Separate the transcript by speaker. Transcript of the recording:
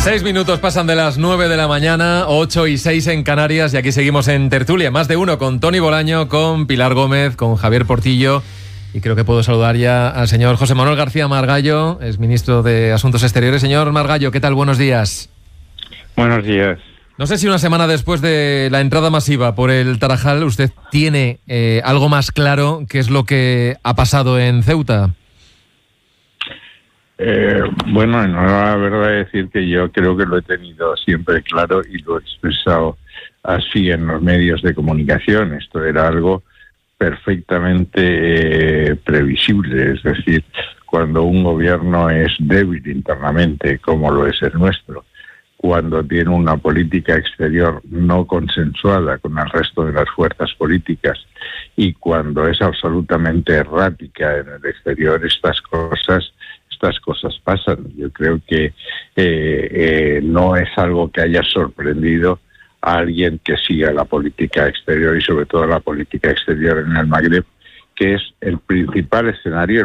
Speaker 1: 6 minutos pasan de las 9 de la mañana, 8:06 en Canarias, y aquí seguimos en tertulia, más de uno, con Toni Bolaño, con Pilar Gómez, con Javier Portillo, y creo que puedo saludar ya al señor José Manuel García Margallo, es ministro de Asuntos Exteriores. Señor Margallo, ¿qué tal? Buenos días.
Speaker 2: Buenos días.
Speaker 1: No sé si una semana después de la entrada masiva por el Tarajal, usted tiene algo más claro qué es lo que ha pasado en Ceuta.
Speaker 2: Bueno, no la verdad es decir que yo creo que lo he tenido siempre claro y lo he expresado así en los medios de comunicación. Esto era algo perfectamente previsible, es decir, cuando un gobierno es débil internamente, como lo es el nuestro, cuando tiene una política exterior no consensuada con el resto de las fuerzas políticas y cuando es absolutamente errática en el exterior, estas cosas pasan. Yo creo que no es algo que haya sorprendido a alguien que siga la política exterior y sobre todo la política exterior en el Magreb, que es el principal escenario,